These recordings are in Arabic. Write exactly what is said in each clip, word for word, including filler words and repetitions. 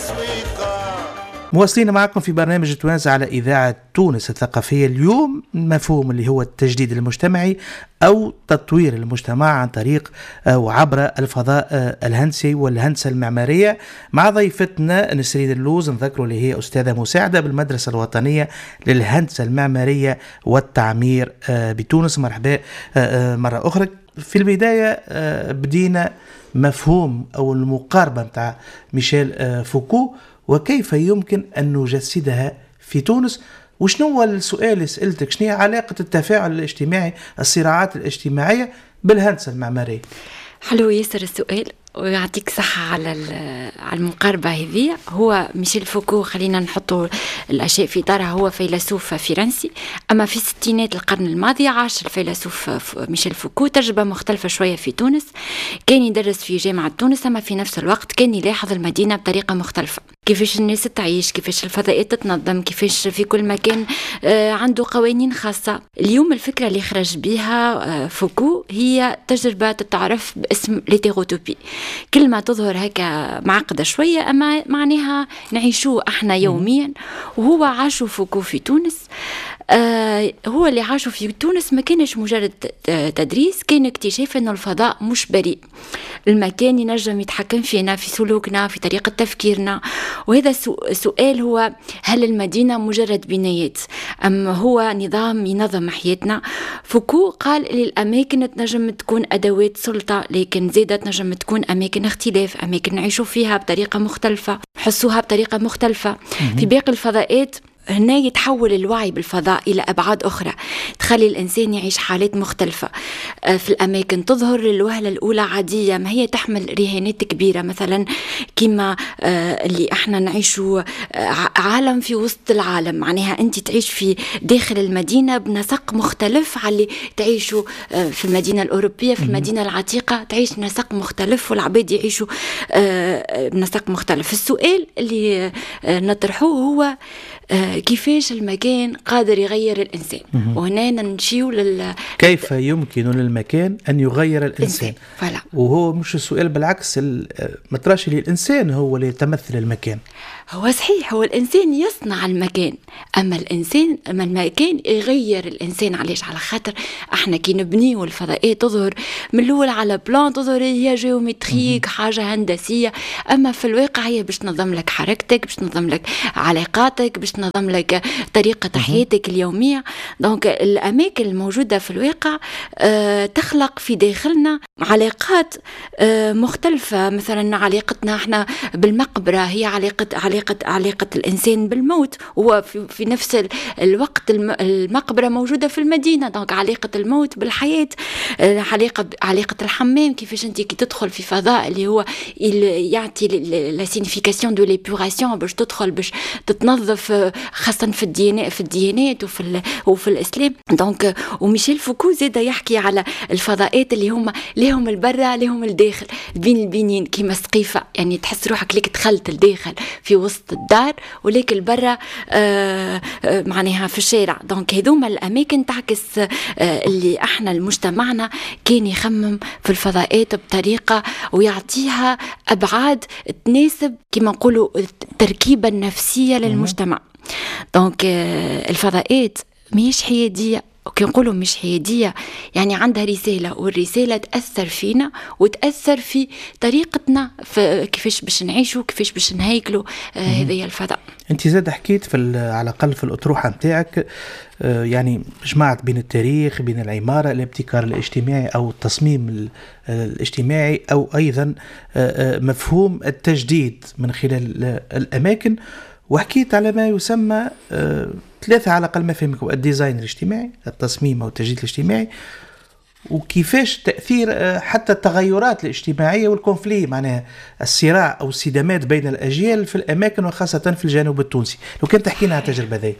مواصلين معكم في برنامج توانسة على إذاعة تونس الثقافية. اليوم المفهوم اللي هو التجديد المجتمعي أو تطوير المجتمع عن طريق أو عبر الفضاء الهندسي والهندسة المعمارية. مع ضيفتنا نسرين اللوز، نذكروا اللي هي أستاذة مساعدة بالمدرسة الوطنية للهندسة المعمارية والتعمير بتونس. مرحبا مرة أخرى. في البداية بدينا مفهوم أو المقاربة متاع ميشيل فوكو وكيف يمكن أن نجسدها في تونس. وشنو هو السؤال اللي سألتك، شنو هي علاقة التفاعل الاجتماعي، الصراعات الاجتماعية بالهندسة المعمارية؟ حلو ياسر السؤال ويعطيك صحة على على المقاربة هذه. هو ميشيل فوكو، خلينا نحطوا الأشياء في إطارها، هو فيلسوف فرنسي، أما في ستينات القرن الماضي عاش الفيلسوف ميشيل فوكو تجربة مختلفة شوية في تونس. كان يدرس في جامعة تونس، أما في نفس الوقت كان يلاحظ المدينة بطريقة مختلفة، كيفاش الناس تعيش، كيفاش الفضاءات تتنظم، كيفاش في كل مكان عنده قوانين خاصة. اليوم الفكرة اللي خرج بها فوكو هي تجربة تتعرف باسم ليتيروتوبي، كلمة تظهر هكا معقدة شوية أما معناها نعيشوه احنا يوميا. وهو عاشوا فوكو في تونس. آه هو اللي عاشوا في تونس ما كانش مجرد تدريس، كان اكتشاف أنه الفضاء مش بريء، المكان ينجم يتحكم فينا، في سلوكنا، في طريقة تفكيرنا. وهذا سؤال هو هل المدينة مجرد بنايات أم هو نظام ينظم حياتنا؟ فوكو قال للأماكن تنجم تكون أدوات سلطة، لكن زيادة تنجم تكون أماكن اختلاف، أماكن نعيشوا فيها بطريقة مختلفة، حسوها بطريقة مختلفة. في باقي الفضاءات هنا يتحول الوعي بالفضاء إلى أبعاد أخرى تخلي الإنسان يعيش حالات مختلفة. في الأماكن تظهر الوهلة الأولى عادية، ما هي تحمل رهانات كبيرة، مثلا كما اللي احنا نعيشوا عالم في وسط العالم، معناها أنت تعيش في داخل المدينة بنسق مختلف على اللي تعيشوا في المدينة الأوروبية. في المدينة العتيقة تعيش نسق مختلف والعباد يعيشوا بنسق مختلف. السؤال اللي نطرحه هو كيفاش المكان قادر يغير الإنسان. وهنا نمشيو لل كيف يمكن للمكان أن يغير الإنسان. فلا. وهو مش السؤال، بالعكس متراش لي الإنسان هو اللي يتمثل المكان. هو صحيح، هو الإنسان يصنع المكان، أما الإنسان أما المكان يغير الإنسان. علاش؟ على خاطر احنا كي نبنيو الفضاءات تظهر من الأول على بلان، تظهر هي جيومتريك، حاجة هندسية، أما في الواقع هي باش تنظم لك حركتك، باش تنظم لك علاقاتك، باش تنظم لك طريقة حياتك اليومية. دونك الأماكن الموجودة في الواقع اه تخلق في داخلنا علاقات اه مختلفة. مثلا علاقتنا احنا بالمقبرة هي علاقة علاقة علاقة الإنسان بالموت، وفي في نفس الوقت المقبرة موجودة في المدينة. دونك علاقة الموت بالحياة، علاقة علاقة الحمام، كيفاش أنت كي تدخل في فضاء اللي هو يعطي لا سينيفيكاسيون دو ليبوراسيون باش تدخل باش تتنظف، خاصة في الديانات في الديانات وفي وفي الإسلام. دونك وميشيل فوكو زاد يحكي على الفضاءات اللي هم لهم البرة لهم الداخل، بين البنين كيما سقيفة، يعني تحس روحك ليك دخلت الداخل في وسط الدار وليك البرة آه آه معناها في الشارع. دونك هذوما الأماكن تعكس آه اللي احنا المجتمعنا كان يخمم في الفضاءات بطريقة ويعطيها أبعاد تناسب كما نقولوا التركيبة النفسية للمجتمع. دونك آه الفضاءات مش حيادية، وكي نقولوا مش حيادية يعني عندها رسالة، والرسالة تأثر فينا وتأثر في طريقتنا في كيفاش باش نعيشوا، كيفاش باش نهيكلوا آه هذه الفضاء. انت زاد حكيت في على الأقل في الأطروحة متاعك آه يعني جمعت بين التاريخ، بين العمارة، الابتكار الاجتماعي أو التصميم الاجتماعي، أو أيضا آه مفهوم التجديد من خلال الأماكن، وحكيت على ما يسمى آه ثلاثة على الأقل مفاهيمكم: الديزاين الاجتماعي، التصميم أو التجديد الاجتماعي، وكيفاش تأثير حتى التغيرات الاجتماعية والكونفلي، معناها الصراع أو الصدامات بين الأجيال في الأماكن وخاصة في الجانب التونسي. لو كنت تحكينا على التجربة ذي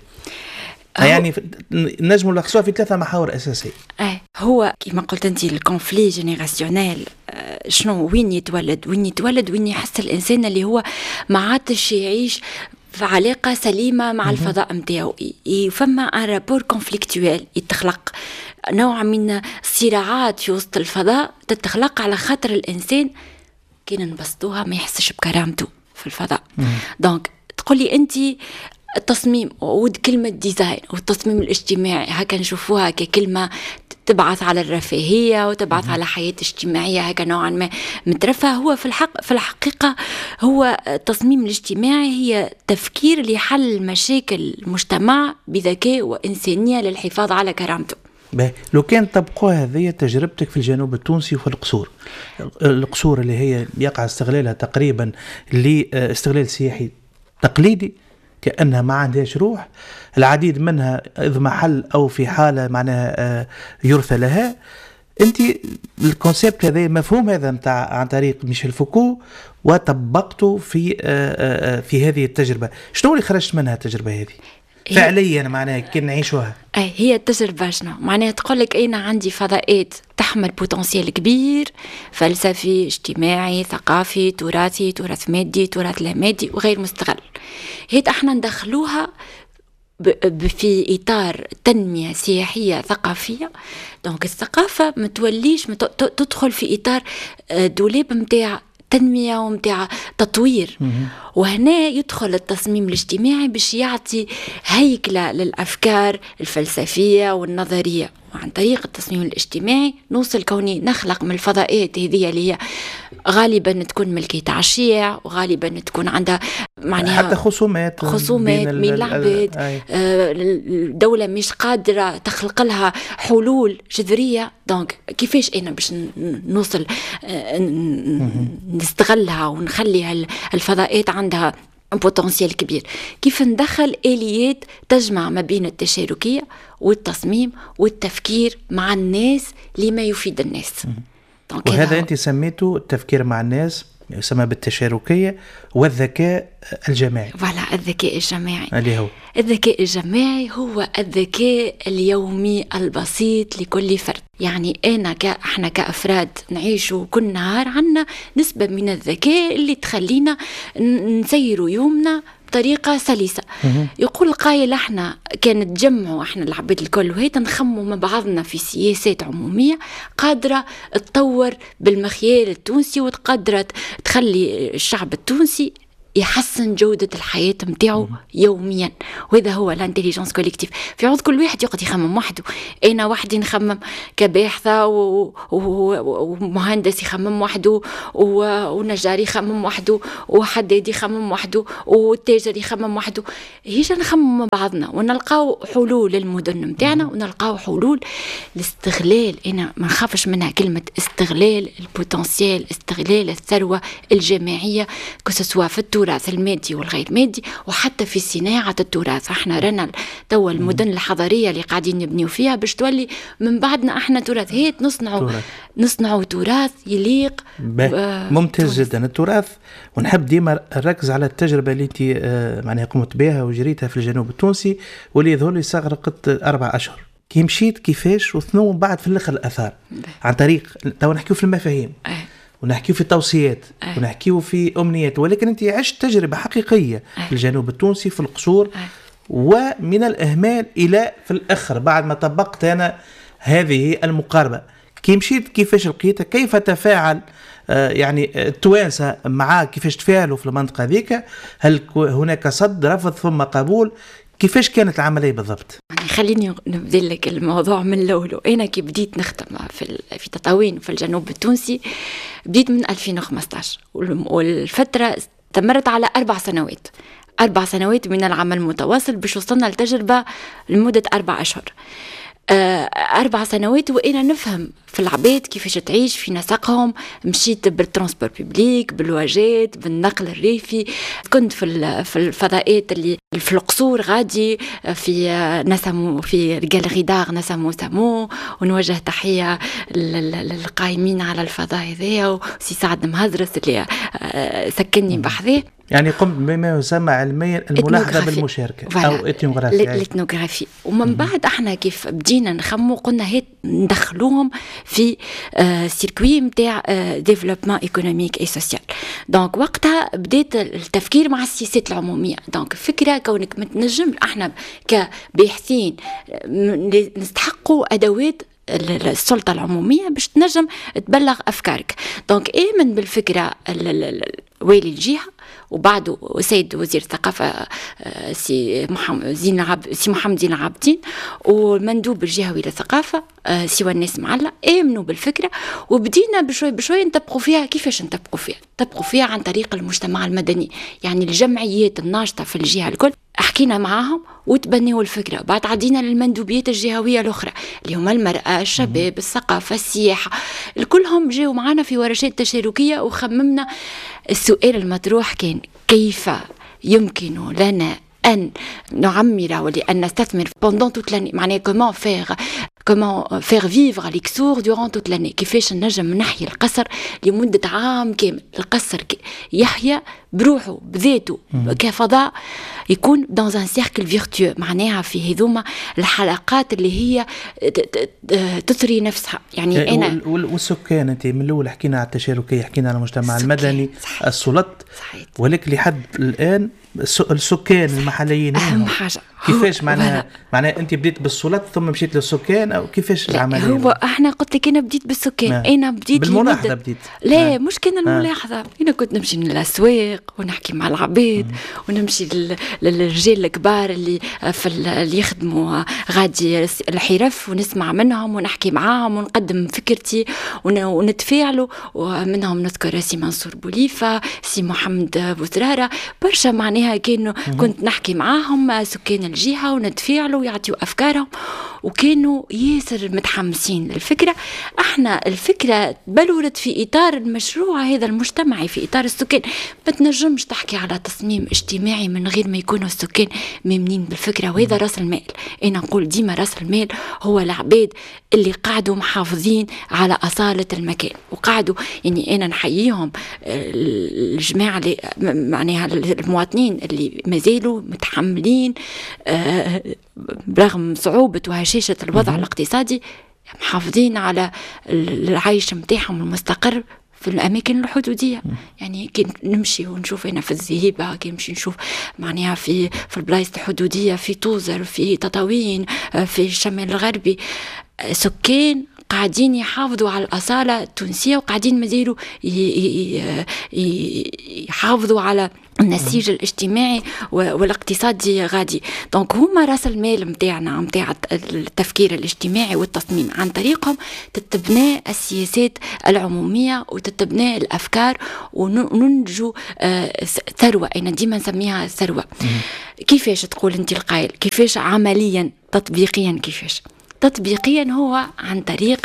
يعني نجم نلخصوها في ثلاثة محاور أساسية. آه هو كما قلت أنت الكونفلي جينيراسيونيل، آه شنو وين يتولد وين يتولد وين يحس الإنسان اللي هو ما عادش يعيش في علاقة سليمة مع الفضاء متاعو، فما ان رابور كونفليكتويل يتخلق، نوع من الصراعات في وسط الفضاء تتخلق على خاطر الإنسان كي نبسطوها ما يحسش بكرامته. في الفضاء. دونك تقولي أنت التصميم ود كلمة ديزاين والتصميم الاجتماعي هكا نشوفوها ككلمة تبعث على الرفاهية وتبعث على حياة اجتماعية هكا نوعا ما مترفه. هو في الحق في الحقيقة هو التصميم الاجتماعي هي تفكير لحل مشاكل المجتمع بذكاء وإنسانية للحفاظ على كرامته. لو كان تبقى هذه تجربتك في الجنوب التونسي وفي القصور القصور اللي هي يقع استغلالها تقريبا لاستغلال سياحي تقليدي كأنها ما عندهاش روح، العديد منها إذ محل أو في حالة معناها يرثى لها. أنت الكونسيبت هذا مفهوم هذا متاع عن طريق ميشيل فوكو وطبقته في في هذه التجربة، شنو اللي خرجت منها التجربة هذه فعليا معناها كي نعيشوها؟ أي هي التجربة شنو معناها؟ تقولك أنا عندي فضاءات تحمل بوتنسيال كبير فلسفي اجتماعي ثقافي تراثي تراث مادي تراث لا مادي وغير مستغل. هيك احنا ندخلوها في إطار تنمية سياحية ثقافية. دونك الثقافة متوليش تدخل في إطار دولاب متاع تنمية ومتاع تطوير. وهنا يدخل التصميم الاجتماعي باش يعطي هيكلة للأفكار الفلسفية والنظرية، وعن طريق التصميم الاجتماعي نوصل كوني نخلق من الفضاءات هذه اللي هي غالبا تكون ملكية عشية وغالبا تكون عندها معناها حتى خصومات خصومات بين العباد. آه الدولة مش قادرة تخلق لها حلول جذرية. دونك كيفاش أنا باش نوصل آه نستغلها ونخلي الفضاءات عندها بوتنسيال كبير؟ كيف ندخل آليات تجمع ما بين التشاركية والتصميم والتفكير مع الناس لما يفيد الناس. وهذا أنت سميته التفكير مع الناس، يسمى بالتشاركية والذكاء الجماعي. فوالا الذكاء الجماعي اللي هو الذكاء الجماعي هو الذكاء اليومي البسيط لكل فرد. يعني أنا ك... احنا كأفراد نعيشوا كل نهار عنا نسبة من الذكاء اللي تخلينا نسيروا يومنا بطريقة سلسة. يقول قائل احنا كان نتجمعوا احنا العباد الكل وهي نخموا مع بعضنا في سياسات عمومية قادرة تطور بالمخيال التونسي وتقدر تخلي الشعب التونسي يحسن جودة الحياة متاعه يوميا. وهذا هو الانتليجنس كوليكتيف. في عوض كل واحد يقعد يخمم وحده، أنا وحدي نخمم كباحثة ومهندس يخمم وحده ونجار يخمم وحده وحداد يخمم وحده والتاجر يخمم وحده. هيجا نخمم مع بعضنا ونلقاو حلول للمدن متاعنا ونلقاو حلول لاستغلال. أنا ما نخافش منها كلمة استغلال البوتنسيال، استغلال الثروة الجماعية كسسوا في التو التراث المادي والغير مادي وحتى في صناعة التراث. احنا رانا توا المدن الحضارية اللي قاعدين نبنيو فيها باش تولي من بعدنا احنا تراث. هي نصنعوا نصنعوا تراث يليق. ممتاز جدا التراث. ونحب ديما نركز على التجربة اللي انت آه معناها قمت بها وجريتها في الجنوب التونسي واللي يظهر لي استغرقت أربع أشهر. كي مشيت كيفاش وثنو بعد في الاخر الأثار عن طريق توا نحكيو في المفاهيم ونحكيو في توصيات أي. ونحكيو في أمنيات، ولكن أنت عشت تجربة حقيقية أي. في الجنوب التونسي في القصور أي. ومن الإهمال إلى في الآخر بعد ما طبقت أنا هذه المقاربة. كي مشيت كيفاش لقيتها؟ كيف تفاعل آه يعني التوانسة معاك؟ كيفاش تفاعلوا في المنطقة ذيك؟ هل هناك صد رفض ثم قبول؟ كيفاش كانت العملية بالضبط؟ يعني خليني نبدأ لك الموضوع من الأول. أنا كي بديت نخدم في في تطاوين في الجنوب التونسي بديت من ألفين وخمسة عشر والفترة استمرت على أربع سنوات أربع سنوات من العمل متواصل باش وصلنا لتجربة لمدة أربع أشهر. أربع سنوات وأنا نفهم في العباد كيفاش تعيش في نسقهم. مشيت بالترانسبور بيبليك بالواجات بالنقل الريفي. كنت في في الفضاءات اللي في القصور غادي في نسمو في جاليري دار نسمو سامو. ونوجه تحية للقائمين على الفضاء هذايا وسي سعد مهزرس اللي سكنني بحذاه. يعني قمت بما يسمى علميا الملاحظة بالمشاركة أو إتنوغرافي. الإتنوغرافي. ومن بعد احنا كيف بدينا نخمو قلنا هيت ندخلوهم في آه سيركوي متاع آه ديفلوبمون ايكونوميك اي سوسيال. دونك وقتها بديت التفكير مع السياسات العمومية. دونك فكرة كونك متنجم احنا كباحثين نستحقوا أدوات السلطة العمومية باش تنجم تبلغ أفكارك. دونك آمن بالفكرة والي الجهة وبعده سيد وزير الثقافة سي محمد زين عب سي محمد زين العابدين والمندوب الجهوي للثقافة سوى الناس معلة آمنوا بالفكرة، وبدينا بشوي بشوي نطبقوا فيها. كيفاش نطبقوا فيها؟ نطبقوا فيها عن طريق المجتمع المدني، يعني الجمعيات الناشطة في الجهة الكل حكينا معاهم وتبنيوا الفكرة. بعد عدينا للمندوبيات الجهوية الأخرى اللي هم المرأة، الشباب، الثقافة، السياحة، الكلهم جاوا معنا في ورشات تشاركية وخممنا. السؤال المطروح كان كيف يمكن لنا أن نعمر ولأن نستثمر pendant toute l'année، معناه comment faire comment faire vivre l'Ixour durant toute l'année. كيفاش نجم نحيي القصر لمدة عام كامل، القصر يحيا بروحه بذاته كفضاء، يكون dans un cercle vertueux، معناها في هذوما الحلقات اللي هي تثري نفسها. يعني أنا والسكان، أنت من الأول حكينا على التشاركية، حكينا على المجتمع المدني، السلط، ولكن لحد الآن السكان المحليين أهم حاجة. كيفاش معناها معناها أنت بديت بالسلط ثم مشيت للسكان أو كيفاش العملية؟ هو احنا قلت لك أنا بديت بالسكان. آه. أنا بديت بالملاحظة بديت. لا آه. مش كان الملاحظة. آه. أنا كنت نمشي للأسواق ونحكي مع العبيد، ونمشي للرجال الكبار اللي في اللي يخدموا غادي الحرف، ونسمع منهم ونحكي معاهم ونقدم فكرتي ونتفاعلوا. ومنهم نذكر سي منصور بوليفة، سي محمد بوزرارة، برشا معناها كانوا كنت نحكي معاهم سكان الجهة ونتفاعلوا ويعطيوا أفكارهم، وكانوا ياسر متحمسين للفكرة. احنا الفكرة بلورت في إطار المشروع هذا المجتمعي، في إطار السكان. ما تنجمش تحكي على تصميم اجتماعي من غير ما يكونوا السكان مؤمنين بالفكرة، وهذا رأس المال. أنا نقول ديما رأس المال هو العباد اللي قاعدوا محافظين على أصالة المكان، وقاعدوا يعني أنا نحييهم الجماعة اللي معناها المواطنين اللي مازالوا متحملين آه برغم صعوبة وهشاشة الوضع الاقتصادي، محافظين على العيش متاعهم المستقر في الأماكن الحدودية. يعني كي نمشي ونشوف هنا في الزهيبة، كي نمشي نشوف معناها في في البلايص الحدودية، في توزر، في تطاوين، في الشمال الغربي، سكان قاعدين يحافظوا على الأصالة التونسية، وقاعدين مازالوا يحافظوا على النسيج الاجتماعي والاقتصادي غادي. دونك هما راس المال متاعنا متاع التفكير الاجتماعي والتصميم، عن طريقهم تتبنى السياسات العمومية وتتبنى الأفكار وننجو ثروة. أنا ديما نسميها ثروة. كيفاش تقول أنت القائل؟ كيفاش عمليا تطبيقيا؟ كيفاش تطبيقيا؟ هو عن طريق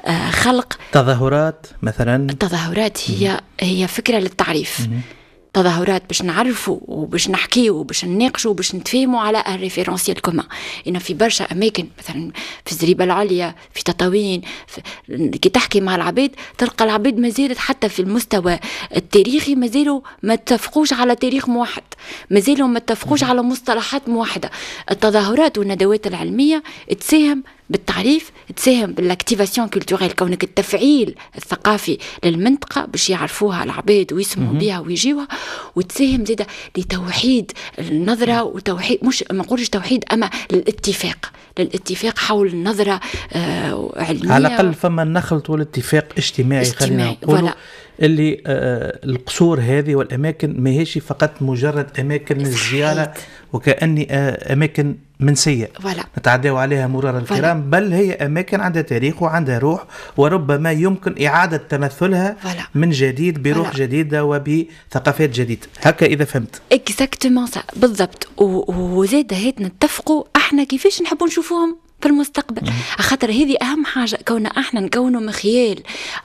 خلق تظاهرات مثلا. التظاهرات هي هي فكرة للتعريف. تظاهرات باش نعرفوا وباش نحكيوا وباش نناقشوا وباش نتفاهموا على الريفيرونسيال كومان. إن في برشا أماكن مثلا في الزريبة العليا، في تطاوين، كي تحكي مع العبيد تلقى العبيد ما زالت حتى في المستوى التاريخي ما زالوا ما اتفقوش على تاريخ موحد، ما زالوا ما اتفقوش على مصطلحات موحدة. التظاهرات والندوات العلمية تساهم بالتعريف، تساهم بالاكتيفاسيون كولتوريل، كونك التفعيل الثقافي للمنطقة باش يعرفوها العباد ويسمعوا بها ويجيوها، وتساهم زيدا لتوحيد النظرة وتوحيد، مش ما نقولش توحيد، أما للاتفاق للاتفاق حول النظرة آه علمية. على الأقل فما نخلط والاتفاق اجتماعي, اجتماعي. خلينا نقول اللي آه القصور هذه والأماكن ما هيش فقط مجرد أماكن للزيارة وكأني آه أماكن منسية نتعداو عليها مرار الكرام، بل هي أماكن عندها تاريخ وعندها روح، وربما يمكن إعادة تمثلها فلا. من جديد بروح فلا. جديدة وبثقافات جديدة. هكا إذا فهمت اكزاكتومون صح بالضبط. وزاد هيت نتفقوا احنا كيفاش نحبوا نشوفوهم في المستقبل، خاطر هذه أهم حاجة. كونا احنا نكونوا مخيال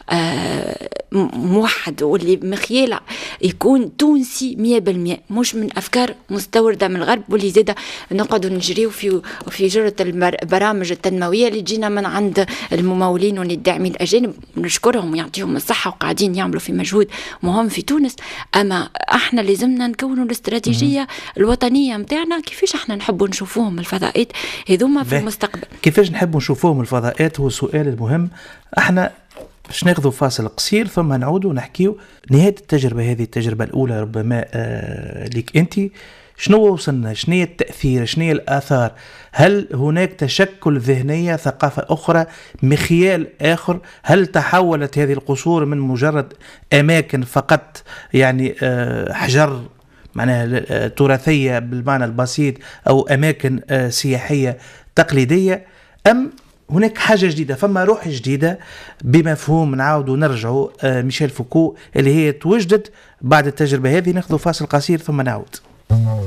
آه موحد، واللي مخيال يكون تونسي مية بالمية، مش من أفكار مستوردة من الغرب، واللي زادة نقعدوا نجريوا في في جرة البرامج التنموية اللي جينا من عند الممولين والداعمين الأجانب، نشكرهم ويعطيهم الصحة وقاعدين يعملوا في مجهود مهم في تونس. أما احنا لازمنا نكونوا الاستراتيجية الوطنية متاعنا، كيفاش احنا نحبوا نشوفوهم الفضاءات هذوما في المستقبل. كيفاش نحبوا نشوفوهم الفضاءات هو السؤال المهم. احنا باش ناخذوا فاصل قصير ثم نعودوا ونحكيو نهاية التجربة هذه، التجربة الأولى ربما آه ليك أنت. شنو وصلنا؟ شنو التأثير؟ شنو الآثار؟ هل هناك تشكل ذهنية، ثقافة أخرى، مخيال آخر؟ هل تحولت هذه القصور من مجرد أماكن فقط يعني آه حجر معناها تراثية بالمعنى البسيط أو أماكن سياحية تقليدية، أم هناك حاجة جديدة، فما روح جديدة بمفهوم نعاود ونرجعوا ميشيل فوكو اللي هي توجدت بعد التجربة هذه؟ ناخذ فاصل قصير ثم نعود.